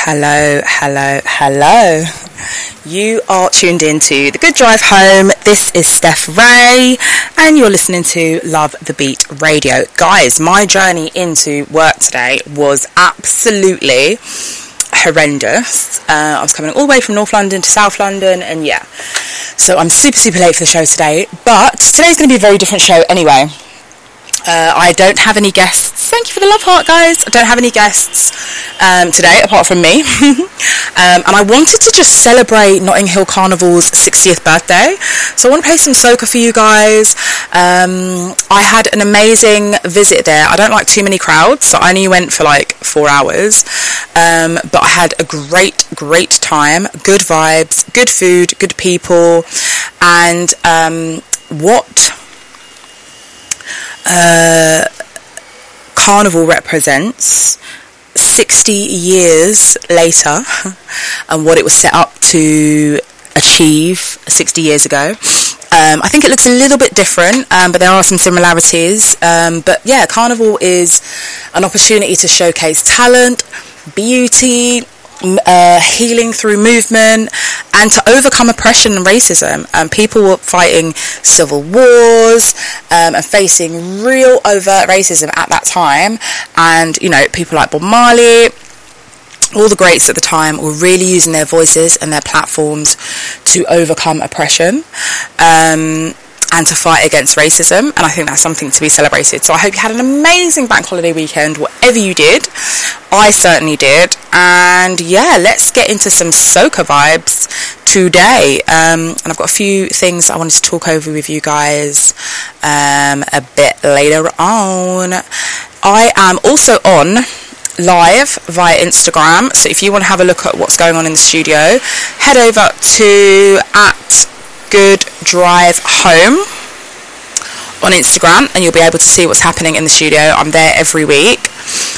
Hello, hello, hello. You are tuned into The Good Drive Home. This is Steph Ray, and you're listening to Love the Beat Radio. Guys, my journey into work today was absolutely horrendous. I was coming all the way from North London to South London, and yeah. So I'm super late for the show today, but today's going to be a very different show anyway. I don't have any guests. Thank you for the love heart, guys. I don't have any guests today, apart from me. And I wanted to just celebrate Notting Hill Carnival's 60th birthday. So I want to play some soca for you guys. I had an amazing visit there. I don't like too many crowds, so I only went for like 4 hours. But I had a great time. Good vibes, good food, good people. And what Carnival represents 60 years later and what it was set up to achieve 60 years ago. I think it looks a little bit different, but there are some similarities. But yeah, Carnival is an opportunity to showcase talent, beauty, healing through movement, and to overcome oppression and racism. People were fighting civil wars and facing real overt racism at that time, and you know, people like Bob Marley, all the greats at the time, were really using their voices and their platforms to overcome oppression and to fight against racism, and I think that's something to be celebrated. So I hope you had an amazing bank holiday weekend, whatever you did. I certainly did. And yeah, let's get into some soca vibes today. And I've got a few things I wanted to talk over with you guys a bit later on. I am also on live via Instagram, so if you want to have a look at what's going on in the studio, head over to Good Drive Home on Instagram, and you'll be able to see what's happening in the studio. I'm there every week.